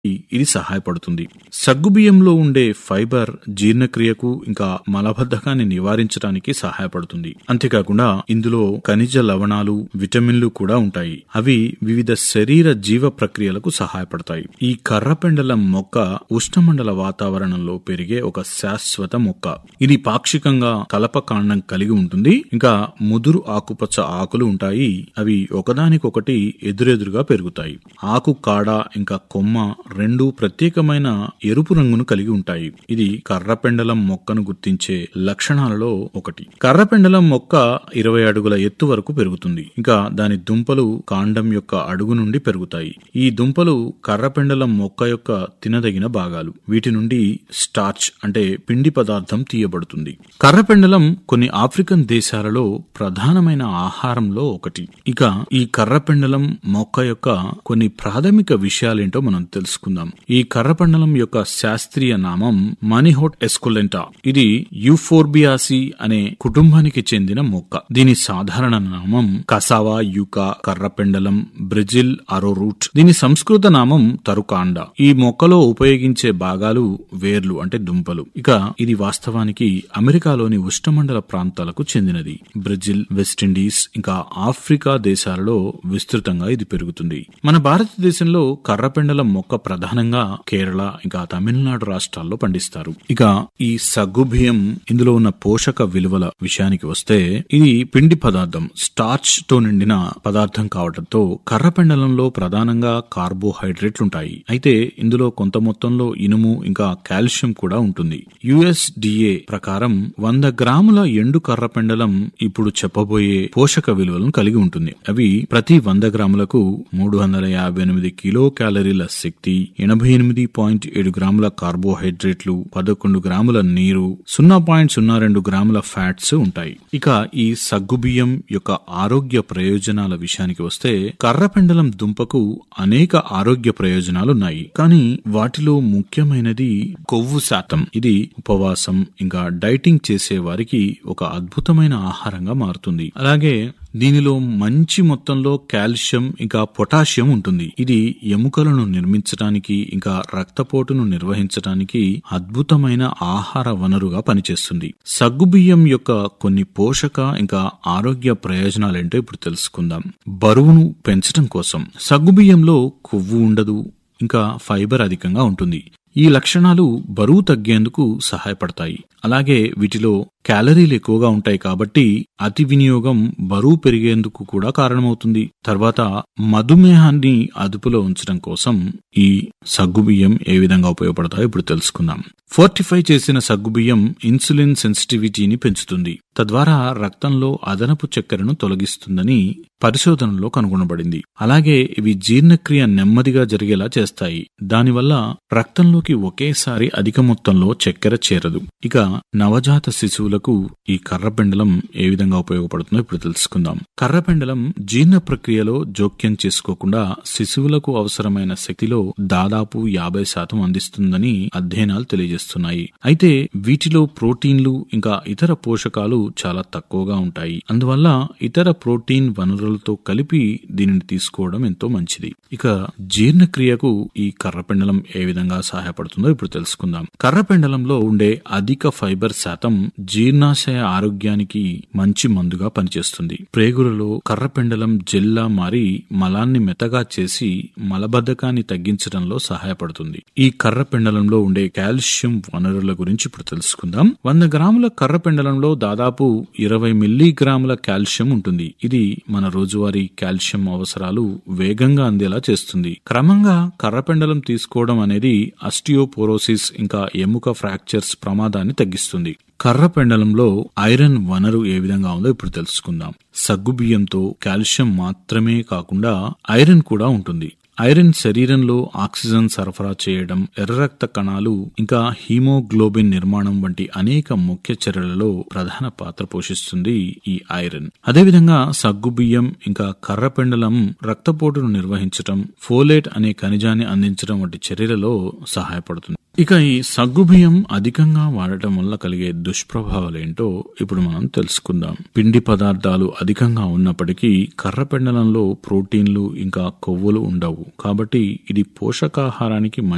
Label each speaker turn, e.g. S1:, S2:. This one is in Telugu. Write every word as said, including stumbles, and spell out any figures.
S1: ఇది సహాయపడుతుంది. సగ్గుబియ్యంలో ఉండే ఫైబర్ జీర్ణక్రియకు ఇంకా మలబద్ధకాన్ని నివారించడానికి సహాయపడుతుంది. అంతేకాకుండా ఇందులో ఖనిజ లవణాలు, విటమిన్లు కూడా ఉంటాయి. అవి వివిధ శరీర జీవ ప్రక్రియలకు సహాయపడతాయి. ఈ కర్రపెండలం మొక్క ఉష్ణమండల వాతావరణంలో పెరిగే ఒక శాశ్వత మొక్క. ఇది పాక్షికంగా కలప కాండం కలిగి ఉంటుంది. ఇంకా ముదురు ఆకుపచ్చ ఆకులు ఉంటాయి. అవి ఒకదానికొకటి ఎదురెదురుగా పెరుగుతాయి. ఆకు కాడ ఇంకా కొమ్మ రెండు ప్రత్యేకమైన ఎరుపు రంగును కలిగి ఉంటాయి. ఇది కర్రపెండలం మొక్కను గుర్తించే లక్షణాలలో ఒకటి. కర్రపెండలం మొక్క ఇరవై అడుగుల ఎత్తు వరకు పెరుగుతుంది. ఇంకా దాని దుంపలు కాండం యొక్క అడుగు నుండి పెరుగుతాయి. ఈ దుంపలు కర్రపెండలం మొక్క యొక్క తినదగిన భాగాలు. వీటి నుండి స్టార్చ్ అంటే పిండి పదార్థం తీయబడుతుంది. కర్రపెండలం కొన్ని ఆఫ్రికన్ దేశాలలో ప్రధానమైన ఆహారంలో ఒకటి. ఇక ఈ కర్రపెండలం మొక్క యొక్క కొన్ని ప్రాథమిక విషయాలేంటో మనం తెలుసుకుందాం. ఈ కర్రపెండలం యొక్క శాస్త్రీయ నామం మనిహోట్ ఎస్కులెంటా. ఇది యూఫోర్బియాసి అనే కుటుంబానికి చెందిన మొక్క. దీని సాధారణ నామం కసావా యూకా కర్రపెండలం బ్రెజిల్ అరోరూట్. దీని సంస్కృత నామం తరుకాండ. ఈ మొక్కలో ఉపయోగించే భాగాలు వేర్లు అంటే దుంపలు. ఇక ఇది వాస్తవానికి అమెరికాలోని ఉష్ణమండల ప్రాంతాలకు చెందినది. బ్రెజిల్, వెస్టిండీస్ ఇంకా ఆఫ్రికా దేశాలలో విస్తృతంగా ఇది పెరుగుతుంది. మన భారతదేశంలో కర్రపెండలం మొక్క ప్రధానంగా కేరళ ఇంకా తమిళనాడు రాష్ట్రాల్లో పండిస్తారు. ఇక ఈ సగ్గుబియ్యం ఇందులో ఉన్న పోషక విలువల విషయానికి వస్తే ఇది పిండి పదార్థం, స్టార్చ్ తో నిండిన పదార్థం కావడంతో కర్రపెండలంలో ప్రధానంగా కార్బోహైడ్రేట్లుంటాయి. అయితే ఇందులో కొంత మొత్తంలో ఇనుము ఇంకా కాల్షియం కూడా ఉంటుంది. యుఎస్డిఏ ప్రకారం వంద గ్రాముల ఎండు కర్రపెండలం ఇప్పుడు చెప్పబోయే పోషక విలువలను కలిగి ఉంటుంది. అవి ప్రతి వంద గ్రాములకు మూడు వందల యాభై ఎనిమిది కిలో క్యాలరీల శక్తి, ఎనభై ఎనిమిది పాయింట్ ఏడు గ్రాముల కార్బోహైడ్రేట్లు, పదకొండు గ్రాముల నీరు, సున్నా పాయింట్ సున్నా రెండు గ్రాముల ఫ్యాట్స్ ఉంటాయి. ఇక ఈ సగ్గుబియ్యం యొక్క ఆరోగ్య ప్రయోజనాల విషయానికి వస్తే కర్రపెండలం దుంపకు అనేక ఆరోగ్య ప్రయోజనాలున్నాయి. కానీ వాటిలో ముఖ్యమైనది కొవ్వు శాతం. ఇది ఉపవాసం ఇంకా డైటింగ్ చేసే వారికి ఒక అద్భుతమైన ఆహారంగా మారుతుంది. అలాగే దీనిలో మంచి మొత్తంలో కాల్షియం ఇంకా పొటాషియం ఉంటుంది. ఇది ఎముకలను నిర్మించడానికి ఇంకా రక్తపోటును నిర్వహించడానికి అద్భుతమైన ఆహార వనరుగా పనిచేస్తుంది. సగ్గుబియ్యం యొక్క కొన్ని పోషక ఇంకా ఆరోగ్య ప్రయోజనాలేంటో ఇప్పుడు తెలుసుకుందాం. బరువును పెంచడం కోసం సగ్గుబియ్యంలో కొవ్వు ఉండదు, ఇంకా ఫైబర్ అధికంగా ఉంటుంది. ఈ లక్షణాలు బరువు తగ్గేందుకు సహాయపడతాయి. అలాగే వీటిలో క్యాలరీలు ఎక్కువగా ఉంటాయి కాబట్టి అతి వినియోగం బరువు పెరిగేందుకు కూడా కారణమవుతుంది. తర్వాత మధుమేహాన్ని అదుపులో ఉంచడం కోసం ఈ సగ్గుబియ్యం ఏ విధంగా ఉపయోగపడతాయో ఇప్పుడు తెలుసుకుందాం. ఫోర్టిఫై చేసిన సగ్గుబియ్యం ఇన్సులిన్ సెన్సిటివిటీని పెంచుతుంది. తద్వారా రక్తంలో అదనపు చక్కెరను తొలగిస్తుందని పరిశోధనలో కనుగొనబడింది. అలాగే ఇవి జీర్ణక్రియ నెమ్మదిగా జరిగేలా చేస్తాయి. దానివల్ల రక్తంలోకి ఒకేసారి అధిక మొత్తంలో చక్కెర చేరదు. ఇక నవజాత శిశువులకు ఈ కర్రపెండలం ఏ విధంగా ఉపయోగపడుతుందో ఇప్పుడు తెలుసుకుందాం. కర్రపెండలం జీర్ణ ప్రక్రియలో జోక్యం చేసుకోకుండా శిశువులకు అవసరమైన శక్తిలో దాదాపు యాభై శాతం అందిస్తుందని అధ్యయనాలు తెలియజేస్తున్నాయి. అయితే వీటిలో ప్రోటీన్లు ఇంకా ఇతర పోషకాలు చాలా తక్కువగా ఉంటాయి. అందువల్ల ఇతర ప్రోటీన్ వనరులతో కలిపి దీనిని తీసుకోవడం ఎంతో మంచిది. ఇక జీర్ణక్రియకు ఈ కర్రపెండలం ఏ విధంగా సహాయపడుతుందో ఇప్పుడు తెలుసుకుందాం. కర్రపెండలంలో ఉండే అధిక ఫైబర్ శాతం జీర్ణాశయ ఆరోగ్యానికి మంచి మందుగా పనిచేస్తుంది. ప్రేగులలో కర్రపెండలం జెల్లా మారి మలాన్ని మెత్తగా చేసి మలబద్ధకాన్ని తగ్గించడంలో సహాయపడుతుంది. ఈ కర్రపెండలంలో ఉండే కాల్షియం వనరుల గురించి ఇప్పుడు తెలుసుకుందాం. వంద గ్రాముల కర్రపెండలంలో దాదాపు ఇరవై మిల్లీగ్రాముల కాల్షియం ఉంటుంది. ఇది మన రోజువారీ కాల్షియం అవసరాలు వేగంగా అందేలా చేస్తుంది. క్రమంగా కర్రపెండలం తీసుకోవడం అనేది ఆస్టియోపోరోసిస్ ఇంకా ఎముక ఫ్రాక్చర్స్ ప్రమాదాన్ని తగ్గిస్తుంది. కర్రపెండలంలో ఐరన్ వనరు ఏ విధంగా ఉందో ఇప్పుడు తెలుసుకుందాం. సగ్గుబియ్యంతో కాల్షియం మాత్రమే కాకుండా ఐరన్ కూడా ఉంటుంది. ఐరన్ శరీరంలో ఆక్సిజన్ సరఫరా చేయడం, ఎర్ర రక్త కణాలు ఇంకా హీమోగ్లోబిన్ నిర్మాణం వంటి అనేక ముఖ్య చర్యలలో ప్రధాన పాత్ర పోషిస్తుంది ఈ ఐరన్. అదేవిధంగా సగ్గుబియ్యం ఇంకా కర్రపెండలం రక్తపోటును నిర్వహించడం, ఫోలేట్ అనే ఖనిజాన్ని అందించడం వంటి చర్యలలో సహాయపడుతుంది. ఇక ఈ సగ్గుబియ్యం అధికంగా వాడటం వల్ల కలిగే దుష్ప్రభావాలేంటో ఇప్పుడు మనం తెలుసుకుందాం. పిండి పదార్థాలు అధికంగా ఉన్నప్పటికీ కర్రపెండలంలో ప్రోటీన్లు ఇంకా కొవ్వులు ఉండవు. కాబట్టి ఇది పోషకాహారానికి